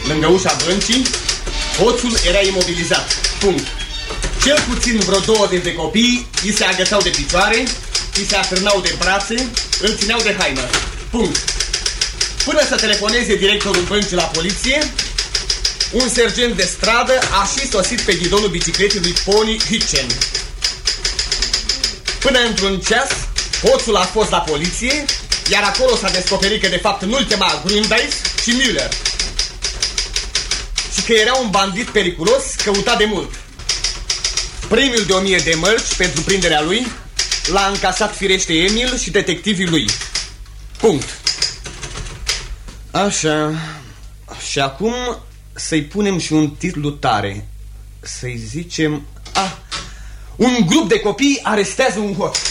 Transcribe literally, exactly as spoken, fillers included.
Lângă ușa băncii, hoțul era imobilizat. Punct. Cel puțin vreo douăzeci de copii îi se agățau de picioare, îi se atârnau de brațe, îl țineau de haină. Punct. Până să telefoneze directorul băncii la poliție, un sergent de stradă a și sosit pe ghidonul bicicletei lui Pony Hitchen. Până într-un ceas, hoțul a fost la poliție, iar acolo s-a descoperit că de fapt nu-l chema Grundeis, ci Müller. Și că era un bandit periculos căutat de mult. Premiul de o mie de mărci pentru prinderea lui l-a încasat firește Emil și detectivii lui. Punct. Așa. Și acum să-i punem și un titlu tare. Să-i zicem... Ah, un grup de copii arestează un hoț.